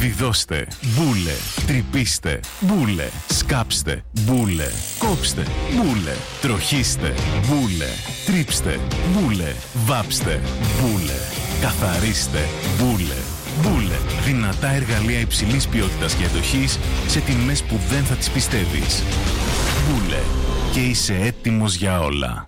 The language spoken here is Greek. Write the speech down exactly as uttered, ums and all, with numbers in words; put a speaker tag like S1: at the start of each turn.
S1: Βιδώστε. Μπούλε. Τρυπήστε. Μπούλε. Σκάψτε. Μπούλε. Κόψτε. Μπούλε. Τροχίστε. Μπούλε. Τρίψτε. Μπούλε. Βάψτε. Μπούλε. Καθαρίστε. Μπούλε. Μπούλε. Δυνατά εργαλεία υψηλής ποιότητας και αντοχής σε τιμές που δεν θα τις πιστεύεις. Μπούλε. Και είσαι έτοιμος για όλα.